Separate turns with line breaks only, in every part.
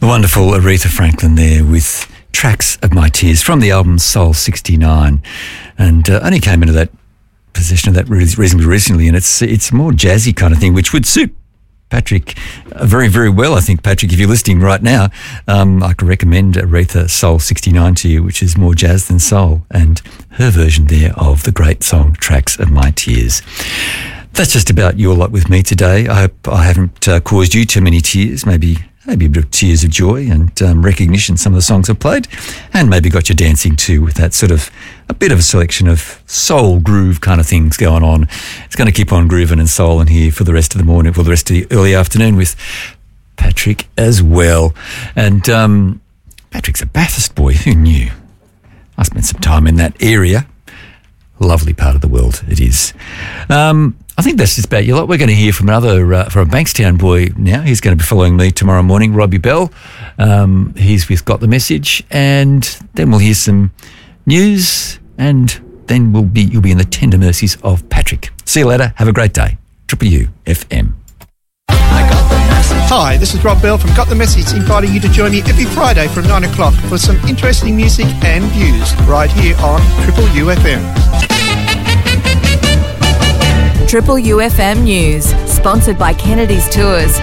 The wonderful Aretha Franklin there with Tracks of My Tears from the album Soul 69, and only came into that possession of that reasonably recently, and it's a more jazzy kind of thing, which would suit Patrick very, very well. I think, Patrick, if you're listening right now, I could recommend Aretha Soul 69 to you, which is more jazz than soul, and her version there of the great song Tracks of My Tears. That's just about your lot with me today. I hope I haven't caused you too many tears, maybe a bit of tears of joy and recognition some of the songs I've played, and maybe got you dancing too with that sort of a bit of a selection of soul groove kind of things going on. It's going to keep on grooving and souling here for the rest of the morning, for the rest of the early afternoon with Patrick as well. And Patrick's a Bathurst boy, who knew? I spent some time in that area. Lovely part of the world it is. I think that's just about your lot. We're going to hear from from a Bankstown boy now. He's going to be following me tomorrow morning, Robbie Bell. He's with Got the Message, and then we'll hear some news, and then you'll be in the tender mercies of Patrick. See you later. Have a great day. Triple U FM.
Hi, this is Rob Bell from Got the Message, inviting you to join me every Friday from 9 o'clock for some interesting music and views right here on Triple U FM.
Triple UFM News, sponsored by Kennedy's Tours.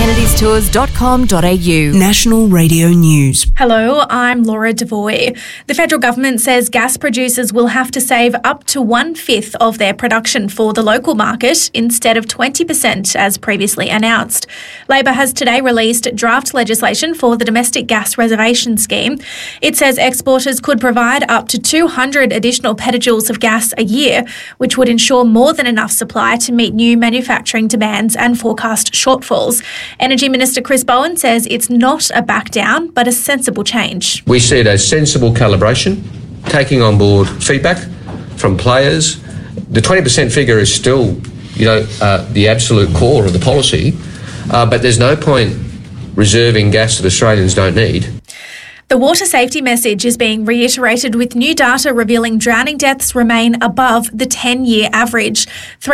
kennedystours.com.au. National Radio News.
Hello, I'm Laura Devoy. The federal government says gas producers will have to save up to 1/5 of their production for the local market instead of 20% as previously announced. Labor has today released draft legislation for the domestic gas reservation scheme. It says exporters could provide up to 200 additional petajoules of gas a year, which would ensure more than enough supply to meet new manufacturing demands and forecast shortfalls. Energy Minister Chris Bowen says it's not a back down, but a sensible change.
We see it as sensible calibration, taking on board feedback from players. The 20% figure is still, the absolute core of the policy, but there's no point reserving gas that Australians don't need.
The water safety message is being reiterated with new data revealing drowning deaths remain above the 10-year average.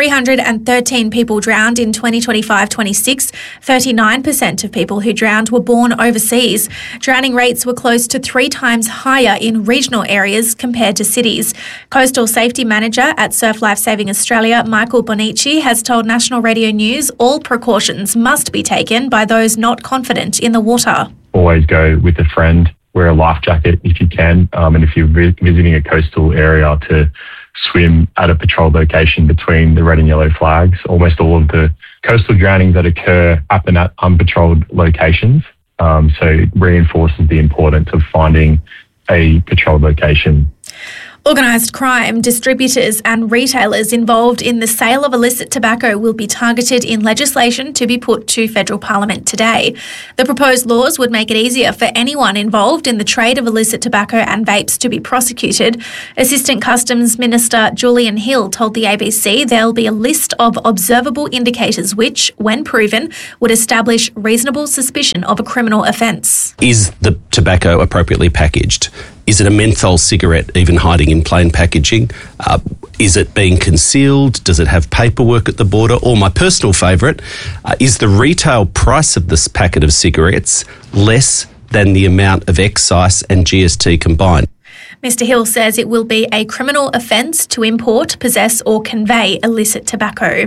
313 people drowned in 2025-26. 39% of people who drowned were born overseas. Drowning rates were close to 3 times higher in regional areas compared to cities. Coastal Safety Manager at Surf Life Saving Australia, Michael Bonici, has told National Radio News all precautions must be taken by those not confident in the water.
Always go with a friend. Wear a life jacket if you can, and if you're visiting a coastal area, to swim at a patrol location between the red and yellow flags. Almost all of the coastal drownings that occur happen at unpatrolled locations, so it reinforces the importance of finding a patrolled location.
Organised crime, distributors and retailers involved in the sale of illicit tobacco will be targeted in legislation to be put to federal parliament today. The proposed laws would make it easier for anyone involved in the trade of illicit tobacco and vapes to be prosecuted. Assistant Customs Minister Julian Hill told the ABC there'll be a list of observable indicators which, when proven, would establish reasonable suspicion of a criminal offence.
Is the tobacco appropriately packaged? Is it a menthol cigarette even hiding in plain packaging? Is it being concealed? Does it have paperwork at the border? Or my personal favourite, is the retail price of this packet of cigarettes less than the amount of excise and GST combined?
Mr Hill says it will be a criminal offence to import, possess or convey illicit tobacco.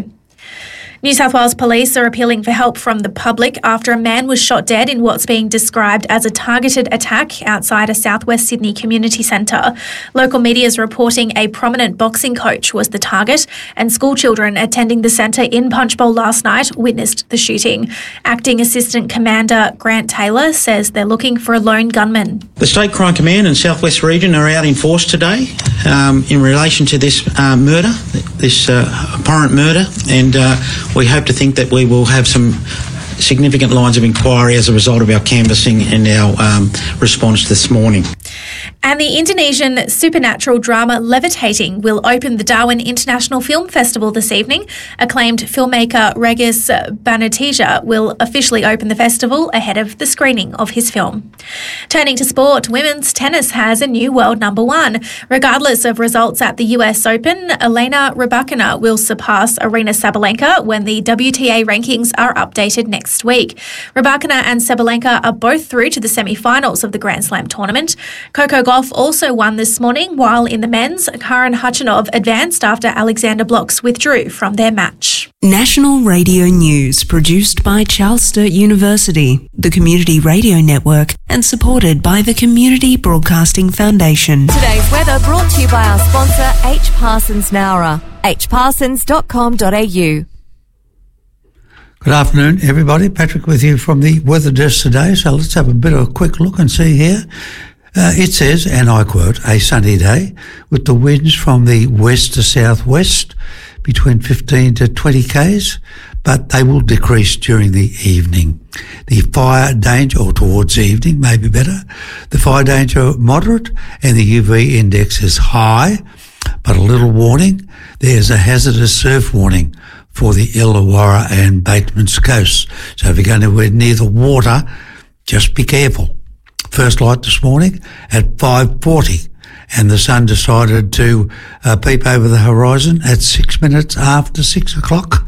New South Wales Police are appealing for help from the public after a man was shot dead in what's being described as a targeted attack outside a southwest Sydney community centre. Local media is reporting a prominent boxing coach was the target, and school children attending the centre in Punchbowl last night witnessed the shooting. Acting Assistant Commander Grant Taylor says they're looking for a lone gunman.
The State Crime Command and Southwest Region are out in force today in relation to this murder, this abhorrent murder, and we hope to think that we will have some significant lines of inquiry as a result of our canvassing and our response this morning.
And the Indonesian supernatural drama Levitating will open the Darwin International Film Festival this evening. Acclaimed filmmaker Regis Banatija will officially open the festival ahead of the screening of his film. Turning to sport, women's tennis has a new world number one. Regardless of results at the US Open, Elena Rybakina will surpass Aryna Sabalenka when the WTA rankings are updated next week. Rybakina and Sabalenka are both through to the semi-finals of the Grand Slam tournament. Coco Gauff also won this morning, while in the men's, Karen Khachanov advanced after Alexander Blocks withdrew from their match.
National Radio News, produced by Charles Sturt University, the Community Radio Network, and supported by the Community Broadcasting Foundation.
Today's weather brought to you by our sponsor, H. Parsons Nowra, hparsons.com.au.
Good afternoon, everybody. Patrick with you from the weather desk today. So let's have a bit of a quick look and see here. It says, and I quote, a sunny day with the winds from the west to southwest between 15 to 20 k's, but they will decrease during the evening. The fire danger, or towards evening, maybe better. The fire danger moderate and the UV index is high, but a little warning. There's a hazardous surf warning for the Illawarra and Batemans coasts. So if you're going to near the water, just be careful. First light this morning at 5:40, and the sun decided to peep over the horizon at 6 minutes after 6 o'clock.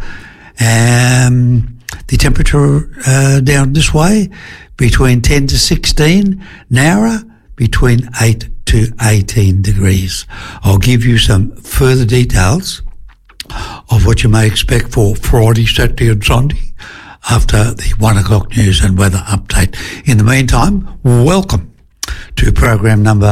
The temperature down this way between 10 to 16, Nowra between 8 to 18 degrees. I'll give you some further details of what you may expect for Friday, Saturday and Sunday after the 1 o'clock news and weather update. In the meantime, welcome to program number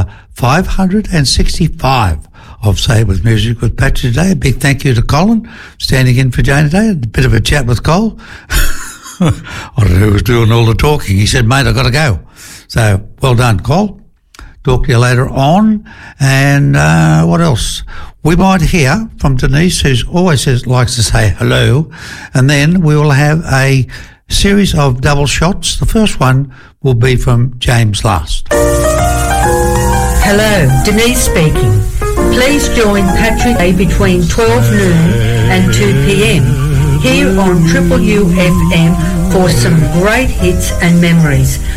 565 of Say With Music with Patrick today. A big thank you to Colin, standing in for Jane today. A bit of a chat with Cole. I don't know who was doing all the talking. He said, mate, I've got to go. So, well done, Cole. Talk to you later on. And what else? We might hear from Denise, who always likes to say hello, and then we will have a series of double shots. The first one will be from James Last.
Hello, Denise speaking. Please join Patrick Day between 12 noon and 2 p.m. here on Triple U FM for some great hits and memories.